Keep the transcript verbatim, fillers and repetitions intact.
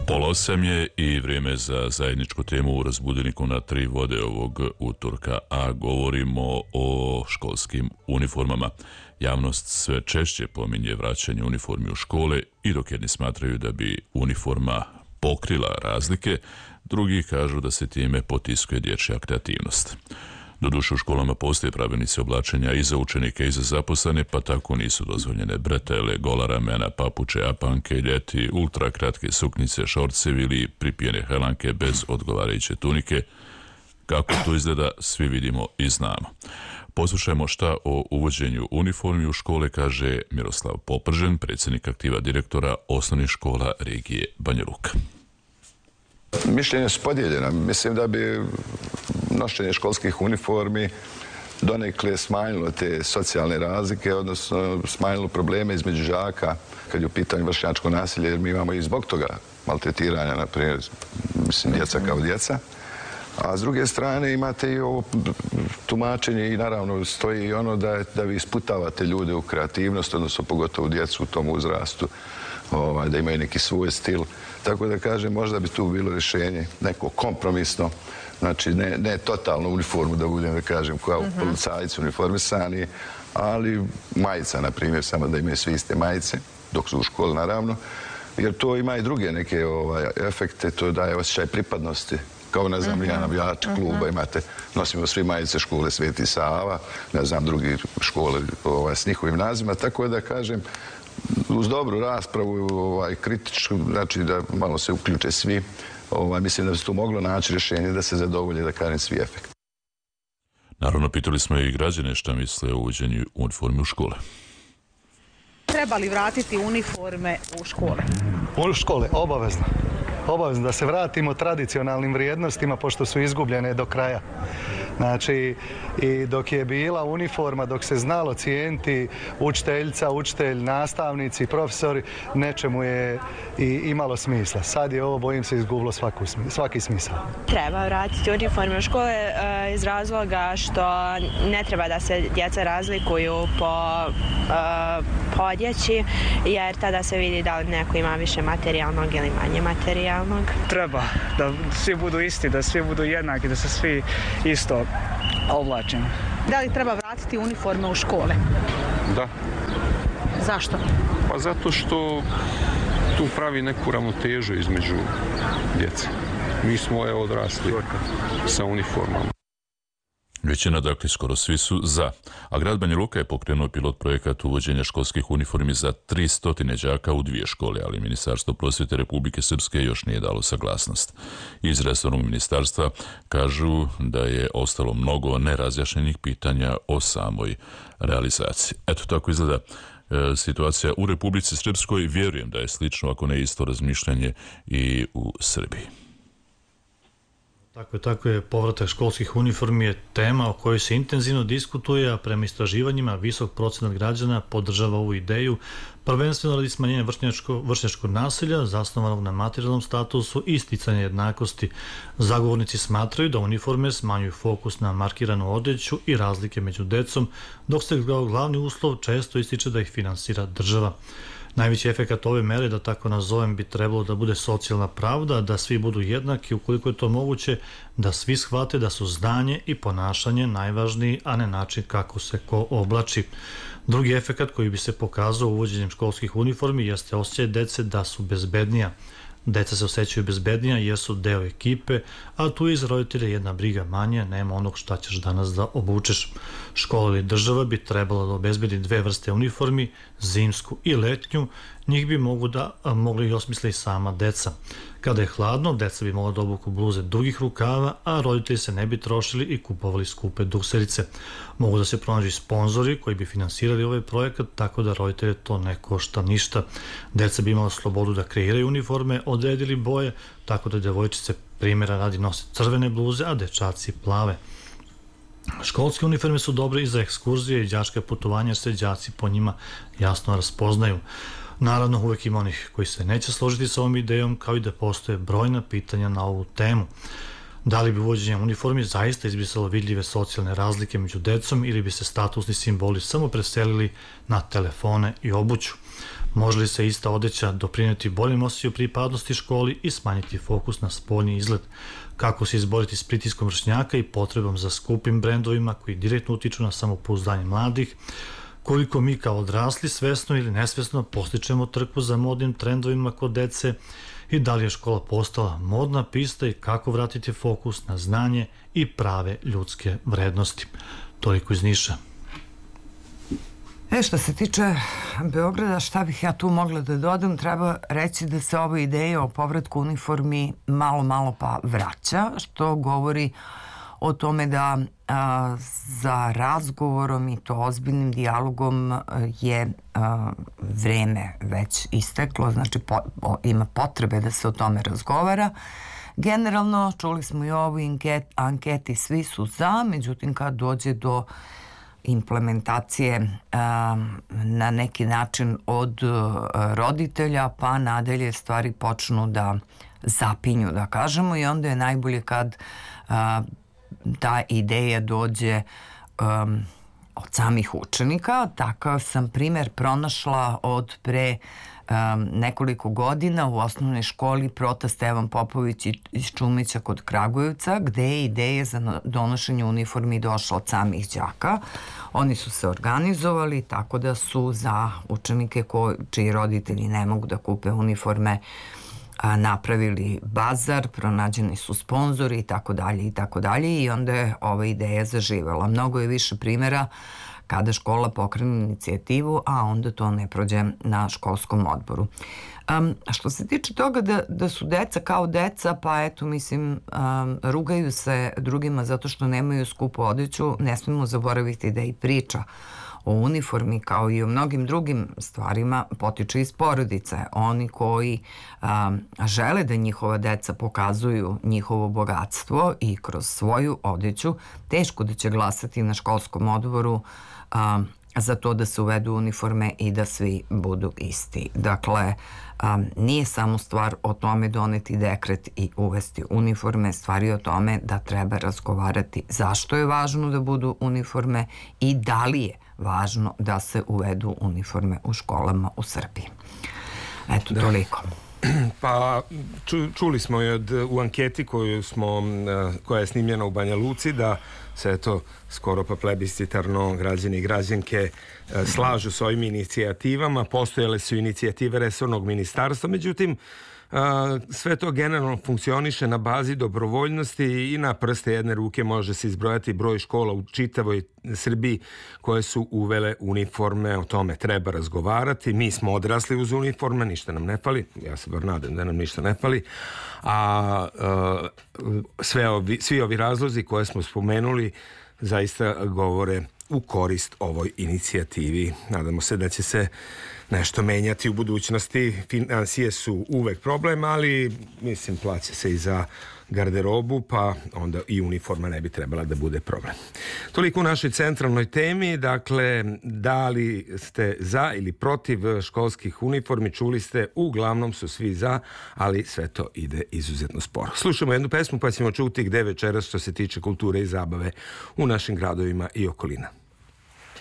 Pola osam je i vrijeme za zajedničku temu u Razbudeniku na tri vode ovog utorka, a govorimo o školskim uniformama. Javnost sve češće pominje vraćanje uniformi u škole i dok jedni smatraju da bi uniforma pokrila razlike, drugi kažu da se time potiskuje dječja kreativnost. Doduše u školama postoje pravilnici oblačenja i za učenike i za zaposlene, pa tako nisu dozvoljene bretele, gola ramena, papuče, apanke, ljeti, ultra kratke suknice, šorcevi ili pripijene helanke bez odgovarajuće tunike. Kako to izgleda, svi vidimo i znamo. Poslušajmo šta o uvođenju uniformi u škole kaže Miroslav Popržen, predsjednik aktiva direktora osnovnih škola regije Banja Luka. Mišljenja su podijeljena. Mislim da bi nošenje školskih uniformi donekle smanjilo te socijalne razlike, odnosno smanjilo probleme između đaka kad je u pitanju vršnjačko nasilje, jer mi imamo i zbog toga maltretiranja, na primjer, mislim, djeca kao djeca. A s druge strane imate i ovo tumačenje i naravno stoji i ono da, da vi isputavate ljude u kreativnost, odnosno pogotovo djecu u tom uzrastu, ovaj, da imaju neki svoj stil. Tako da kažem, možda bi tu bilo rješenje neko kompromisno, znači ne, ne totalno uniformu da budem, da kažem, kao uh-huh. policajci uniformisani, ali majica, na primjer, samo da imaju svi iste majice, dok su u školi, naravno, jer to ima i druge neke ovaj, efekte, to daje osjećaj pripadnosti. Kao, ne znam, uh-huh. ja navijač kluba, uh-huh. imate, nosimo svi majice škole Sveti Sava, ne znam, drugi škole ovaj, s njihovim nazivima, tako da kažem, uz dobru raspravu, ovaj, kritičku, znači da malo se uključe svi, ovaj, mislim da bi se tu moglo naći rješenje da se zadovolje, da kažem, svi efekti. Naravno, pitali smo i građane šta misle o uvođenju uniformi u škole. Treba li vratiti uniforme u škole? U škole, obavezno. Obavezno da se vratimo tradicionalnim vrijednostima, pošto su izgubljene do kraja. Znači, i dok je bila uniforma, dok se znalo cijeniti učiteljica, učitelj, nastavnici, profesori, nečemu je i imalo smisla. Sad je ovo, bojim se, izgubilo svaku, svaki smisao. Treba vratiti uniforme u škole e, iz razloga što ne treba da se djeca razlikuju po, e, po odjeći, jer tada se vidi da li neko ima više materijalnog ili manje materijalnog. Treba da svi budu isti, da svi budu jednaki, da se svi isto oblačimo. Da li treba vratiti uniforme u škole? Da. Zašto? Pa zato što tu pravi neku ravnotežu između djece. Mi smo evo odrasli sa uniformama. Većina, dakle, skoro svi su za. A grad Banja Luka je pokrenuo pilot projekat uvođenja školskih uniformi za tristo đaka u dvije škole, ali Ministarstvo prosvjete Republike Srpske još nije dalo saglasnost. Iz resornog ministarstva kažu da je ostalo mnogo nerazjašnjenih pitanja o samoj realizaciji. Eto, tako izgleda e, situacija u Republici Srpskoj. Vjerujem da je slično, ako ne isto, razmišljanje i u Srbiji. Tako je, tako je, povratak školskih uniformi je tema o kojoj se intenzivno diskutuje, a prema istraživanjima visok procenat građana podržava ovu ideju, prvenstveno radi smanjenja vršnjačkog nasilja zasnovanog na materijalnom statusu i isticanja jednakosti. Zagovornici smatraju da uniforme smanjuju fokus na markiranu odjeću i razlike među decom, dok se kao glavni uslov često ističe da ih finansira država. Najveći efekat ove mere, da tako nazovem, bi trebalo da bude socijalna pravda, da svi budu jednaki ukoliko je to moguće, da svi shvate da su znanje i ponašanje najvažniji, a ne način kako se ko oblači. Drugi efekat koji bi se pokazao uvođenjem školskih uniformi jeste osjećaj dece da su bezbednija. Deca se osjećaju bezbednija jer su deo ekipe, a tu je iz roditelja jedna briga manje, nema onog šta ćeš danas da obučeš. Škola ili država bi trebala da obezbedi dve vrste uniformi, zimsku i letnju, njih bi mogu da, mogli i osmisle i sama deca. Kada je hladno, deca bi mogla da obuku bluze dugih rukava, a roditelji se ne bi trošili i kupovali skupe dukserice. Mogu da se pronađu sponzori koji bi finansirali ovaj projekat, tako da roditelje to ne košta ništa. Deca bi imala slobodu da kreiraju uniforme, odredili boje, tako da devojčice primjera radi nose crvene bluze, a dečaci plave. Školske uniforme su dobre i za ekskurzije i đačka putovanja, jer se đaci po njima jasno raspoznaju. Naravno, uvijek ima onih koji se neće složiti sa ovom idejom, kao i da postoje brojna pitanja na ovu temu. Da li bi uvođenjem uniformi zaista izbrisalo vidljive socijalne razlike među decom ili bi se statusni simboli samo preselili na telefone i obuću? Može li se ista odeća doprinijeti boljem osjećaju pripadnosti školi i smanjiti fokus na spoljni izgled? Kako se izboriti s pritiskom vršnjaka i potrebom za skupim brendovima koji direktno utiču na samopouzdanje mladih? Koliko mi kao odrasli svesno ili nesvesno postičemo trku za modnim trendovima kod dece i da li je škola postala modna pista i kako vratiti fokus na znanje i prave ljudske vrednosti? Toliko iz Niša. E, što se tiče Beograda, šta bih ja tu mogla da dodam, treba reći da se ova ideja o povratku uniformi malo, malo pa vraća, što govori o tome da a, za razgovorom i to ozbiljnim dijalogom je a, vreme već isteklo, znači po, o, ima potrebe da se o tome razgovara. Generalno, čuli smo i ovu anket, anketi, svi su za, međutim kad dođe do implementacije a, na neki način od a, roditelja pa nadalje stvari počnu da zapinju, da kažemo, i onda je najbolje kad a, ta ideja dođe um, od samih učenika. Takav sam primer pronašla od pre um, nekoliko godina u osnovnoj školi Prota Stevan Popović iz Čumića kod Kragujevca, gde je ideja za donošenje uniformi došla od samih đaka. Oni su se organizovali tako da su za učenike ko, čiji roditelji ne mogu da kupe uniforme a, napravili bazar, pronađeni su sponzori i tako dalje i tako dalje i onda je ova ideja zaživela. Mnogo je više primjera kada škola pokrene inicijativu, a onda to ne prođe na školskom odboru. Um, što se tiče toga da, da su deca kao deca, pa eto, mislim, um, rugaju se drugima zato što nemaju skupu odeću, ne smemo zaboraviti da i priča o uniformi kao i o mnogim drugim stvarima potiče iz porodice. Oni koji um, žele da njihova deca pokazuju njihovo bogatstvo i kroz svoju odeću, teško da će glasati na školskom odboru um, za to da se uvedu uniforme i da svi budu isti. Dakle, um, nije samo stvar o tome doneti dekret i uvesti uniforme, stvar je o tome da treba razgovarati zašto je važno da budu uniforme i da li je važno da se uvedu uniforme u školama u Srbiji. Eto, da. Toliko. Pa ču, čuli smo i od, u anketi koju smo, koja je snimljena u Banja Luci da se eto skoro pa plebiscitarno građani i građanke slažu s ovim inicijativama. Postojale su inicijative resornog ministarstva, međutim sve to generalno funkcioniše na bazi dobrovoljnosti i na prste jedne ruke može se izbrojati broj škola u čitavoj Srbiji koje su uvele uniforme. O tome treba razgovarati. Mi smo odrasli uz uniforme, ništa nam ne fali. Ja se bar nadam da nam ništa ne fali. A sve ovi, svi ovi razlozi koje smo spomenuli zaista govore u korist ovoj inicijativi. Nadamo se da će se nešto menjati u budućnosti. Financije su uvek problem, ali mislim plaća se i za garderobu, pa onda i uniforma ne bi trebala da bude problem. Toliko u našoj centralnoj temi. Dakle, da li ste za ili protiv školskih uniformi, čuli ste, uglavnom su svi za, ali sve to ide izuzetno sporo. Slušamo jednu pesmu pa ćemo čuti gde večeras što se tiče kulture i zabave u našim gradovima i okolina.